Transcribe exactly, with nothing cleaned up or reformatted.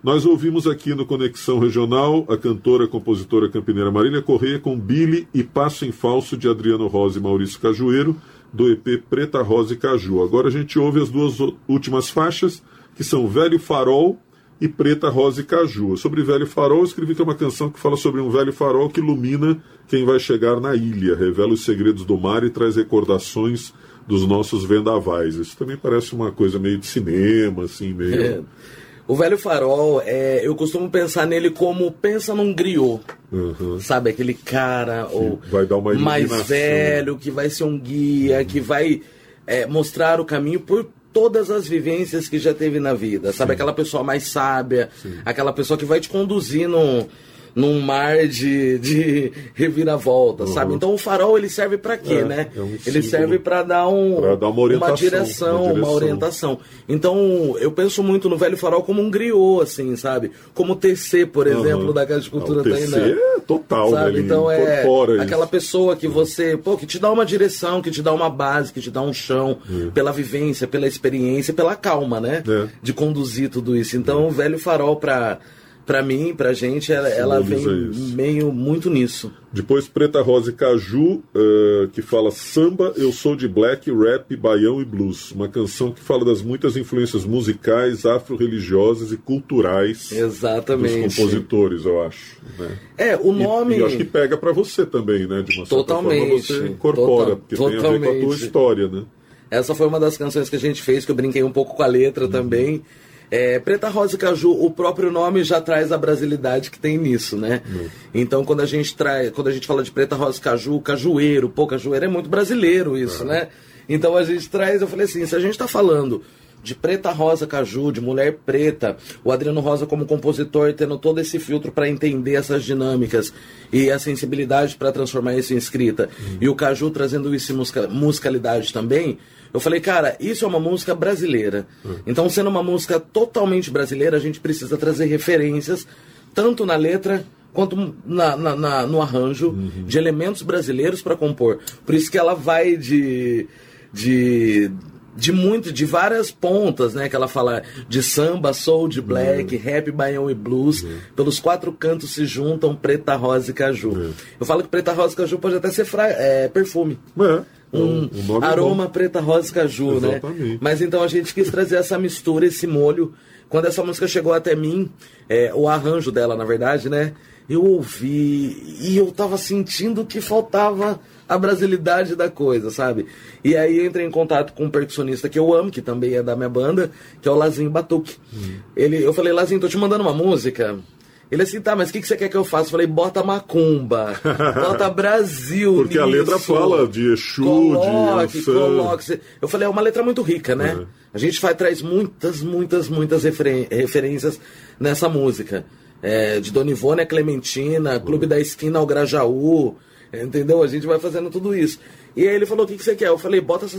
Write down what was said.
Nós ouvimos aqui no Conexão Regional a cantora, compositora campineira Marília Corrêa com Billy e Passo em Falso de Adriano Rosa e Maurício Cajueiro, do E P Preta, Rosa e Caju. Agora a gente ouve as duas últimas faixas, que são Velho Farol e Preta, Rosa e Caju. Sobre Velho Farol, eu escrevi que é uma canção que fala sobre um velho farol que ilumina quem vai chegar na ilha, revela os segredos do mar e traz recordações dos nossos vendavais. Isso também parece uma coisa meio de cinema, assim, meio... É. O Velho Farol, é, eu costumo pensar nele como pensa num griot, uhum. sabe? Aquele cara ou vai dar uma mais velho, que vai ser um guia, uhum. que vai é, mostrar o caminho por todas as vivências que já teve na vida, sabe? Sim. Aquela pessoa mais sábia, Sim. aquela pessoa que vai te conduzir num, num mar de, de reviravolta, uhum. sabe? Então o farol, ele serve pra quê, é, né? É um ele serve pra dar, um, pra dar uma, orientação, uma, direção, uma direção, uma orientação. Então eu penso muito no Velho Farol como um griot, assim, sabe? Como o T C, por exemplo, uhum. da Casa de Cultura ah, Tainã. O T C é total, sabe? Né? Então é aquela isso. pessoa que você, pô, que te dá uma direção, que te dá uma base, que te dá um chão, uhum. pela vivência, pela experiência, pela calma, né? É. De conduzir tudo isso. Então uhum. o Velho Farol pra... Pra mim, pra gente, ela, ela vem isso. meio muito nisso. Depois Preta, Rosa e Caju, uh, que fala samba, eu sou de black, rap, baião e blues. Uma canção que fala das muitas influências musicais, afro-religiosas e culturais Exatamente. dos compositores, eu acho. Né? É, o nome... E, e eu acho que pega pra você também, né? De uma certa totalmente. forma você incorpora, Total, porque totalmente. tem a ver com a tua história, né? Essa foi uma das canções que a gente fez, que eu brinquei um pouco com a letra uhum. também. É, Preta, Rosa e Caju, o próprio nome já traz a brasilidade que tem nisso, né? Uhum. Então, quando a gente traz, quando a gente fala de Preta, Rosa e Caju, cajueiro, pô, cajueiro é muito brasileiro isso, uhum. né? Então a gente traz, eu falei assim, se a gente tá falando de Preta, Rosa, Caju, de mulher preta, o Adriano Rosa como compositor tendo todo esse filtro para entender essas dinâmicas e a sensibilidade para transformar isso em escrita, uhum. e o Caju trazendo isso em musica, musicalidade também, eu falei, cara, isso é uma música brasileira. Uhum. Então, sendo uma música totalmente brasileira, a gente precisa trazer referências, tanto na letra quanto na, na, na, no arranjo, uhum. de elementos brasileiros para compor. Por isso que ela vai de... de de muito, de várias pontas, né, que ela fala de samba, soul, de black, uhum. rap, baião e blues, uhum. pelos quatro cantos se juntam Preta, Rosa e Caju. Uhum. Eu falo que Preta, Rosa e Caju pode até ser fra... é, perfume. É. Um o aroma Preta, Rosa e Caju, Exatamente. Né? Mas então a gente quis trazer essa mistura, esse molho. Quando essa música chegou até mim, é, o arranjo dela, na verdade, né, eu ouvi e eu tava sentindo que faltava a brasilidade da coisa, sabe? E aí eu entrei em contato com um percussionista que eu amo, que também é da minha banda, que é o Lazinho Batuque. Hum. Ele, eu falei, Lazinho, tô te mandando uma música. Ele assim, tá, mas o que, que você quer que eu faça? Eu falei, bota macumba, bota Brasil. Porque nisso. A letra fala de Exu, coloque, de coloque. Eu falei, é uma letra muito rica, né? Uhum. A gente vai, traz muitas, muitas, muitas referen- referências nessa música. É, de Dona Ivone a Clementina, Clube uhum. da Esquina ao Grajaú, entendeu? A gente vai fazendo tudo isso. E aí ele falou, o que, que você quer? Eu falei, bota essa